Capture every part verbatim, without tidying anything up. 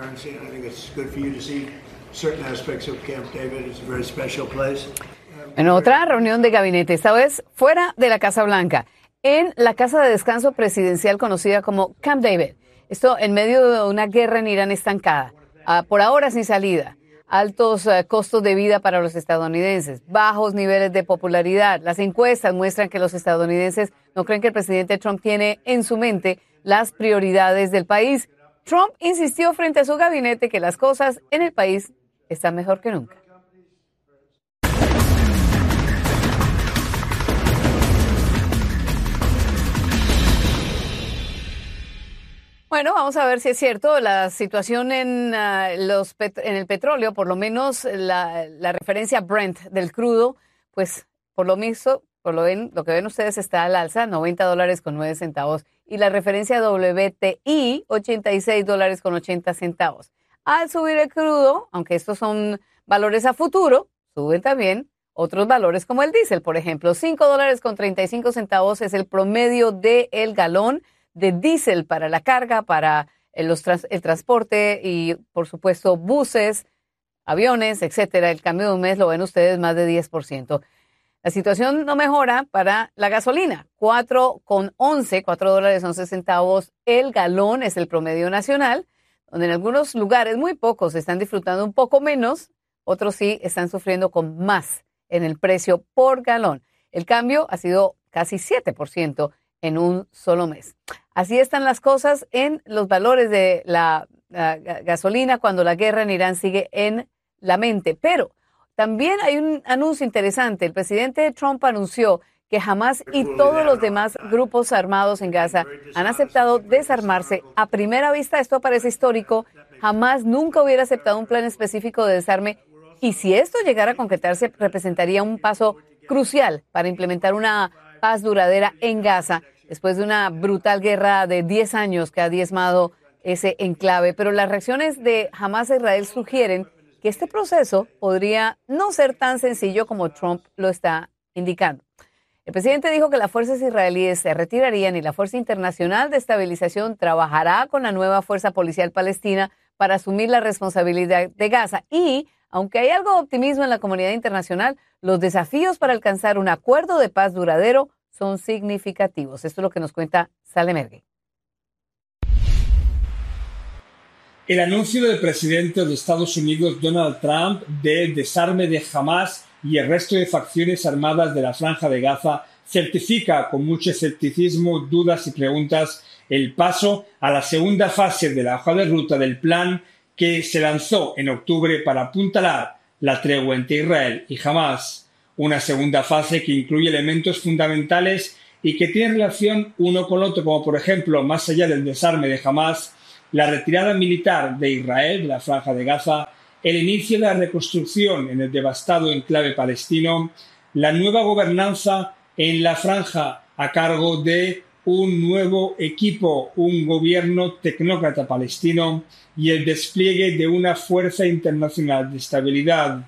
transparency. I think it's good for you to see certain aspects of Camp David. It's a very special place. En otra reunión de gabinete, esta vez fuera de la Casa Blanca, en la casa de descanso presidencial conocida como Camp David. Esto en medio de una guerra en Irán estancada, uh, por ahora sin salida, altos uh, costos de vida para los estadounidenses, bajos niveles de popularidad. Las encuestas muestran que los estadounidenses no creen que el presidente Trump tiene en su mente las prioridades del país. Trump insistió frente a su gabinete que las cosas en el país están mejor que nunca. Bueno, vamos a ver si es cierto. La situación en, uh, los pet- en el petróleo, por lo menos la, la referencia Brent del crudo, pues por lo mismo, por lo, ven, lo que ven ustedes está al alza, noventa dólares con nueve centavos. Y la referencia W T I, ochenta y seis dólares con ochenta centavos. Al subir el crudo, aunque estos son valores a futuro, suben también otros valores como el diésel, por ejemplo. cinco dólares con treinta y cinco centavos es el promedio del galón de diésel para la carga, para el, los trans, el transporte y, por supuesto, buses, aviones, etcétera. El cambio de un mes lo ven ustedes más de diez por ciento. La situación no mejora para la gasolina. cuatro con once, cuatro dólares once centavos el galón es el promedio nacional, donde en algunos lugares, muy pocos, están disfrutando un poco menos, otros sí están sufriendo con más en el precio por galón. El cambio ha sido casi siete por ciento en un solo mes. Así están las cosas en los valores de la, la gasolina cuando la guerra en Irán sigue en la mente. Pero también hay un anuncio interesante. El presidente Trump anunció que Hamas y todos los demás grupos armados en Gaza han aceptado desarmarse. A primera vista esto parece histórico. Hamas nunca hubiera aceptado un plan específico de desarme y si esto llegara a concretarse representaría un paso crucial para implementar una paz duradera en Gaza después de una brutal guerra de diez años que ha diezmado ese enclave. Pero las reacciones de Hamas a Israel sugieren que este proceso podría no ser tan sencillo como Trump lo está indicando. El presidente dijo que las fuerzas israelíes se retirarían y la Fuerza Internacional de Estabilización trabajará con la nueva Fuerza Policial Palestina para asumir la responsabilidad de Gaza. Y, aunque hay algo de optimismo en la comunidad internacional, los desafíos para alcanzar un acuerdo de paz duradero son significativos. Esto es lo que nos cuenta Salem Ergey. El anuncio del presidente de Estados Unidos, Donald Trump, del desarme de Hamas y el resto de facciones armadas de la Franja de Gaza certifica con mucho escepticismo, dudas y preguntas el paso a la segunda fase de la hoja de ruta del plan que se lanzó en octubre para apuntalar la tregua entre Israel y Hamas. Una segunda fase que incluye elementos fundamentales y que tiene relación uno con otro, como por ejemplo, más allá del desarme de Hamas, la retirada militar de Israel de la Franja de Gaza, el inicio de la reconstrucción en el devastado enclave palestino, la nueva gobernanza en la franja a cargo de un nuevo equipo, un gobierno tecnócrata palestino y el despliegue de una fuerza internacional de estabilidad.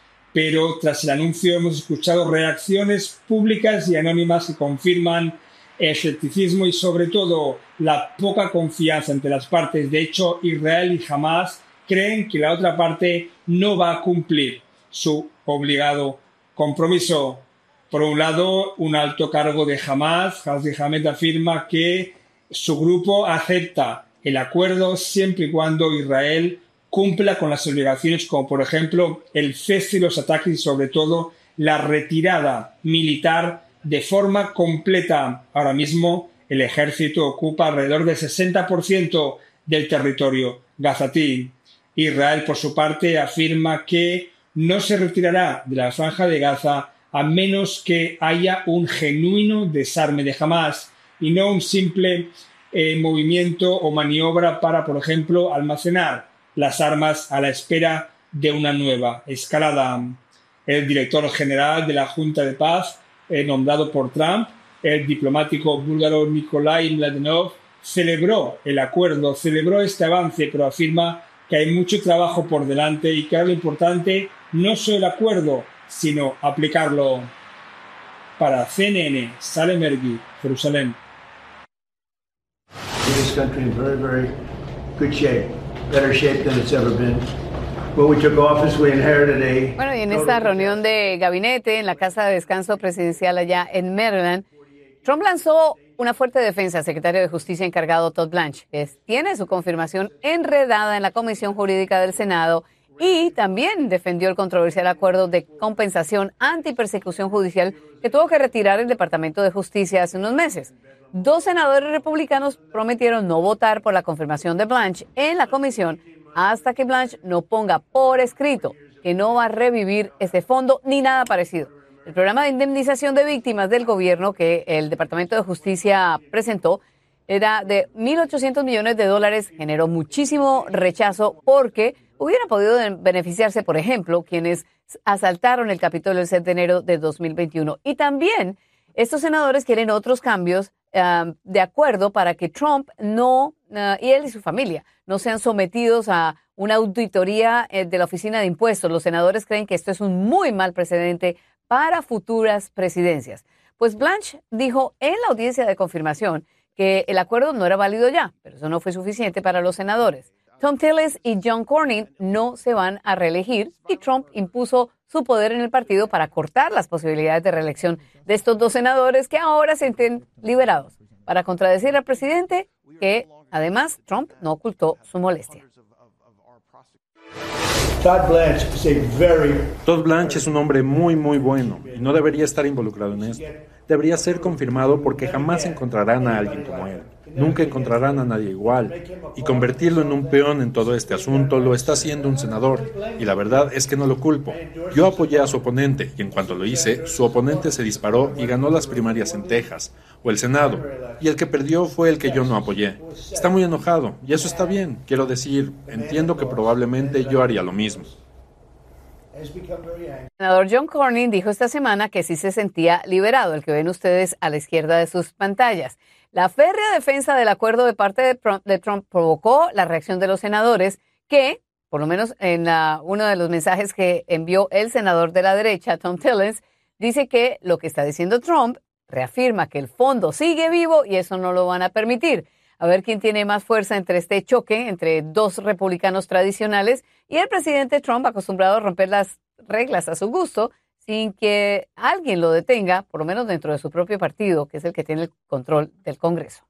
Pero tras el anuncio hemos escuchado reacciones públicas y anónimas que confirman el escepticismo y sobre todo la poca confianza entre las partes. De hecho, Israel y Hamas creen que la otra parte no va a cumplir su obligado compromiso. Por un lado, un alto cargo de Hamas, Ghazi Hamed, afirma que su grupo acepta el acuerdo siempre y cuando Israel cumpla con las obligaciones como por ejemplo el cese de los ataques y sobre todo la retirada militar de forma completa. Ahora mismo el ejército ocupa alrededor del sesenta por ciento del territorio gazatí. Israel, por su parte, afirma que no se retirará de la Franja de Gaza a menos que haya un genuino desarme de Hamas y no un simple eh, movimiento o maniobra para, por ejemplo, almacenar las armas a la espera de una nueva escalada. El director general de la Junta de Paz, eh, nombrado por Trump, el diplomático búlgaro Nikolai Mladenov, celebró el acuerdo, celebró este avance, pero afirma que hay mucho trabajo por delante y que ahora lo importante no solo el acuerdo, sino aplicarlo. Para C N N, Salem Ergey, Jerusalén. This country in very, very good shape. better shape than it's ever been. When we took office, we inherited a... Bueno, y en esta reunión de gabinete en la Casa de Descanso Presidencial allá en Maryland, Trump lanzó una fuerte defensa al secretario de Justicia encargado Todd Blanche, que tiene su confirmación enredada en la Comisión Jurídica del Senado, y también defendió el controversial acuerdo de compensación antipersecución judicial que tuvo que retirar el Departamento de Justicia hace unos meses. Dos senadores republicanos prometieron no votar por la confirmación de Blanche en la comisión hasta que Blanche no ponga por escrito que no va a revivir ese fondo ni nada parecido. El programa de indemnización de víctimas del gobierno que el Departamento de Justicia presentó era de mil ochocientos millones de dólares, generó muchísimo rechazo porque hubiera podido beneficiarse, por ejemplo, quienes asaltaron el Capitolio el siete de enero de dos mil veintiuno. Y también estos senadores quieren otros cambios uh, de acuerdo para que Trump no, uh, y él y su familia, no sean sometidos a una auditoría eh, de la Oficina de Impuestos. Los senadores creen que esto es un muy mal precedente para futuras presidencias. Pues Blanche dijo en la audiencia de confirmación que el acuerdo no era válido ya, pero eso no fue suficiente para los senadores. Thom Tillis y John Cornyn no se van a reelegir y Trump impuso su poder en el partido para cortar las posibilidades de reelección de estos dos senadores que ahora se sienten liberados para contradecir al presidente, que además Trump no ocultó su molestia. Todd Blanche is a very... Todd Blanche es un hombre muy, muy bueno y no debería estar involucrado en esto. Debería ser confirmado porque jamás encontrarán a alguien como él. Nunca encontrarán a nadie igual. Y convertirlo en un peón en todo este asunto lo está haciendo un senador. Y la verdad es que no lo culpo. Yo apoyé a su oponente y en cuanto lo hice, su oponente se disparó y ganó las primarias en Texas, o el Senado. Y el que perdió fue el que yo no apoyé. Está muy enojado y eso está bien. Quiero decir, entiendo que probablemente yo haría lo mismo. El senador John Cornyn dijo esta semana que sí se sentía liberado, el que ven ustedes a la izquierda de sus pantallas. La férrea defensa del acuerdo de parte de Trump, de Trump provocó la reacción de los senadores que, por lo menos en uh, uno de los mensajes que envió el senador de la derecha, Thom Tillis, dice que lo que está diciendo Trump reafirma que el fondo sigue vivo y eso no lo van a permitir. A ver quién tiene más fuerza entre este choque entre dos republicanos tradicionales y el presidente Trump, acostumbrado a romper las reglas a su gusto sin que alguien lo detenga, por lo menos dentro de su propio partido, que es el que tiene el control del Congreso.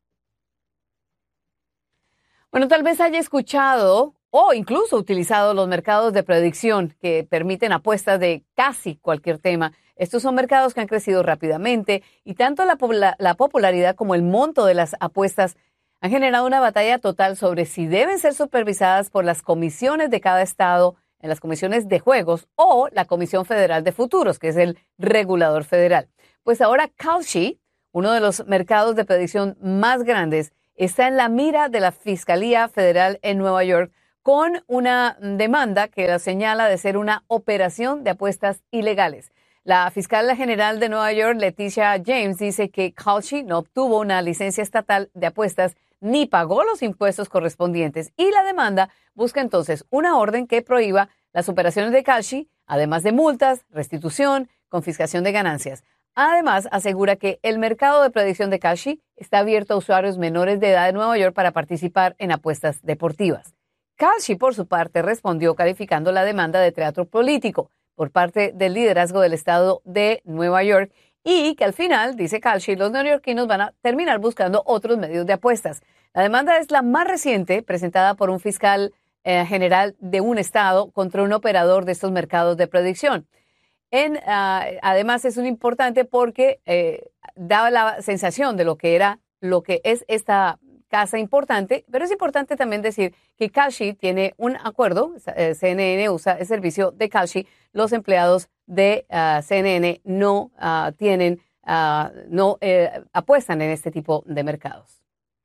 Bueno, tal vez haya escuchado o incluso utilizado los mercados de predicción que permiten apuestas de casi cualquier tema. Estos son mercados que han crecido rápidamente y tanto la, la, la popularidad como el monto de las apuestas han generado una batalla total sobre si deben ser supervisadas por las comisiones de cada estado, en las comisiones de juegos o la Comisión Federal de Futuros, que es el regulador federal. Pues ahora Kalshi, uno de los mercados de predicción más grandes, está en la mira de la Fiscalía Federal en Nueva York con una demanda que la señala de ser una operación de apuestas ilegales. La fiscal general de Nueva York, Leticia James, dice que Kalshi no obtuvo una licencia estatal de apuestas ni pagó los impuestos correspondientes y la demanda busca entonces una orden que prohíba las operaciones de Kalshi, además de multas, restitución, confiscación de ganancias. Además, asegura que el mercado de predicción de Kalshi está abierto a usuarios menores de edad de Nueva York para participar en apuestas deportivas. Kalshi, por su parte, respondió calificando la demanda de teatro político por parte del liderazgo del estado de Nueva York y que al final, dice Kalshi, los neoyorquinos van a terminar buscando otros medios de apuestas. La demanda es la más reciente presentada por un fiscal eh, general de un estado contra un operador de estos mercados de predicción. En, uh, además, es un importante porque eh, daba la sensación de lo que era, lo que es esta casa importante, pero es importante también decir que Kalshi tiene un acuerdo, eh, C N N usa el servicio de Kalshi, los empleados de uh, C N N no uh, tienen, uh, no eh, apuestan en este tipo de mercados.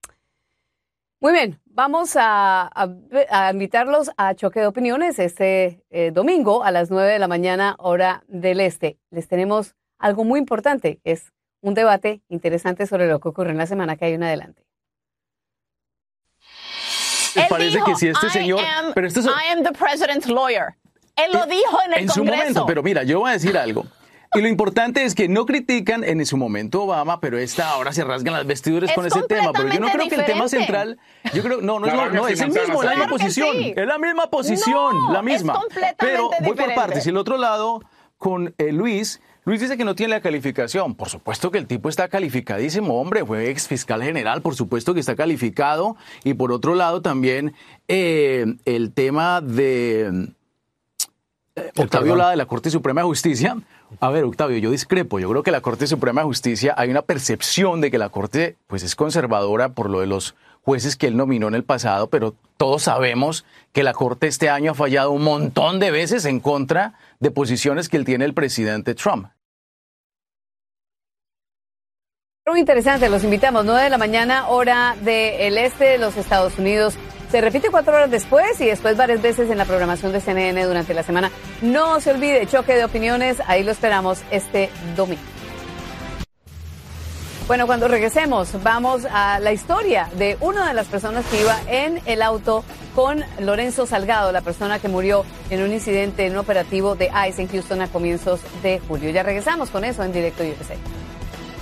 Muy bien, vamos a, a, a invitarlos a Choque de Opiniones este eh, domingo a las nueve de la mañana, hora del este. Les tenemos algo muy importante, es un debate interesante sobre lo que ocurre en la semana que hay en adelante. Me parece dijo, que si este señor... Am, pero este es, I am the president's lawyer. Él lo dijo en el en Congreso. su momento, pero mira, yo voy a decir algo. Y lo importante es que no critican en su momento Obama, pero esta ahora se rasgan las vestiduras Es con ese tema. Pero yo no creo que el tema diferente. central, yo creo, no, no, La es, lo- banca no, es el financiera mismo, la nacional. misma Claro que posición, sí. es la misma posición, No, la es misma. completamente Pero voy por diferente. partes. Y el otro lado, con eh, Luis, Luis dice que no tiene la calificación. Por supuesto que el tipo está calificadísimo, hombre, fue ex fiscal general, por supuesto que está calificado. Y por otro lado también eh, el tema de eh, Octavio Lada de la Corte Suprema de Justicia. A ver, Octavio, yo discrepo. Yo creo que la Corte Suprema de Justicia, hay una percepción de que la Corte pues, es conservadora por lo de los jueces que él nominó en el pasado, pero todos sabemos que la Corte este año ha fallado un montón de veces en contra de posiciones que él tiene el presidente Trump. Muy interesante, los invitamos, nueve de la mañana, hora del este de los Estados Unidos. Se repite cuatro horas después y después varias veces en la programación de C N N durante la semana. No se olvide, Choque de Opiniones, ahí lo esperamos este domingo. Bueno, cuando regresemos, vamos a la historia de una de las personas que iba en el auto con Lorenzo Salgado, la persona que murió en un incidente en un operativo de ICE en Houston a comienzos de julio. Ya regresamos con eso en Directo U S A.